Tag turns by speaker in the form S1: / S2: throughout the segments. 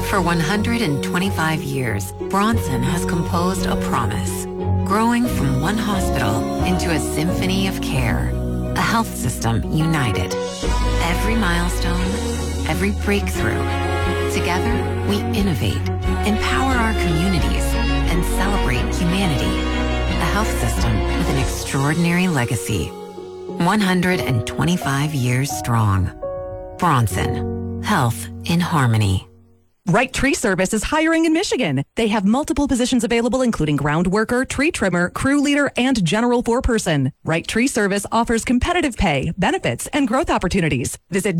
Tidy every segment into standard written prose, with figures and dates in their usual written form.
S1: For 125 years, Bronson has composed a promise, growing from one hospital into a symphony of care, a health system united. Every milestone, every breakthrough. Together, we innovate, empower our communities, and celebrate humanity. A health system with an extraordinary legacy. 125 years strong. Bronson. Health in harmony.
S2: Right Tree Service is hiring in Michigan. They have multiple positions available, including ground worker, tree trimmer, crew leader, and general foreperson. Right Tree Service offers competitive pay, benefits, and growth opportunities. Visit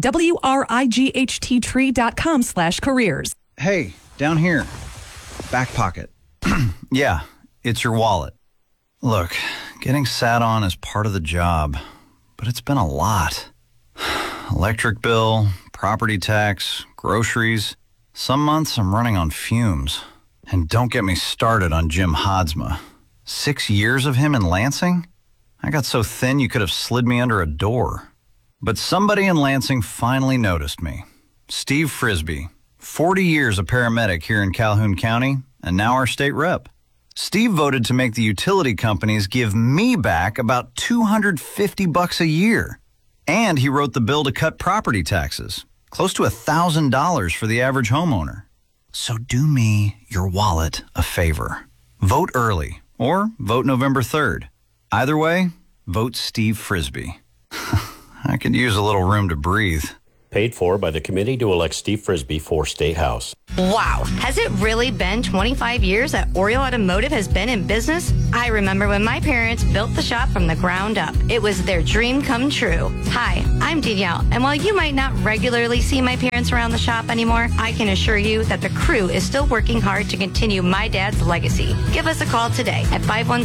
S2: WRIGHTtree.com/careers.
S3: Hey, down here. Back pocket. Yeah, it's your wallet. Look, getting sat on is part of the job, but it's been a lot. Electric bill, property tax, groceries. Some months I'm running on fumes. And don't get me started on Jim Hodsma. 6 years of him in Lansing? I got so thin you could have slid me under a door. But somebody in Lansing finally noticed me. Steve Frisbee, 40 years a paramedic here in Calhoun County, and now our state rep. Steve voted to make the utility companies give me back about $250 a year. And he wrote the bill to cut property taxes, close to $1,000 for the average homeowner. So do me, your wallet, a favor. Vote early or vote November 3rd. Either way, vote Steve Frisbee. I could use a little room to breathe.
S4: Paid for by the committee to elect Steve Frisbee for State House.
S5: Wow. Has it really been 25 years that Oriole Automotive has been in business? I remember when my parents built the shop from the ground up. It was their dream come true. Hi, I'm Danielle, and while you might not regularly see my parents around the shop anymore, I can assure you that the crew is still working hard to continue my dad's legacy. Give us a call today at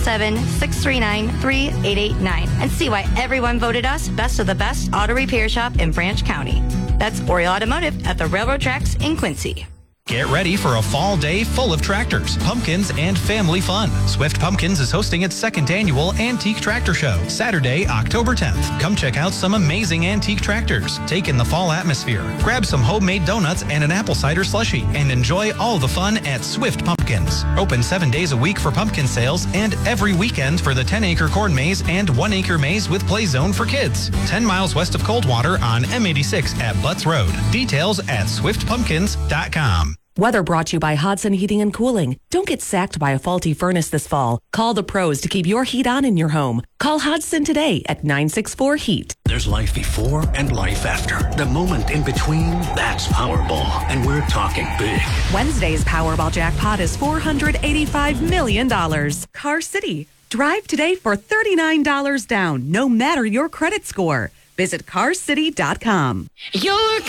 S5: 517-639-3889 and see why everyone voted us best of the best auto repair shop in Branch County. That's Oriole Automotive at the railroad tracks in Quincy.
S6: Get ready for a fall day full of tractors, pumpkins, and family fun. Swift Pumpkins is hosting its second annual Antique Tractor Show, Saturday, October 10th. Come check out some amazing antique tractors. Take in the fall atmosphere. Grab some homemade donuts and an apple cider slushie, and enjoy all the fun at Swift Pumpkins. Open 7 days a week for pumpkin sales and every weekend for the 10-acre corn maze and 1-acre maze with play zone for kids. 10 miles west of Coldwater on M86 at Butts Road. Details at swiftpumpkins.com.
S2: Weather brought to you by Hodson Heating and Cooling. Don't get sacked by a faulty furnace this fall. Call the pros to keep your heat on in your home. Call Hodson today at 964-HEAT.
S7: There's life before and life after. The moment in between, that's Powerball. And we're talking big.
S2: Wednesday's Powerball jackpot is $485 million. Car City. Drive today for $39 down, no matter your credit score. Visit carcity.com.
S5: Your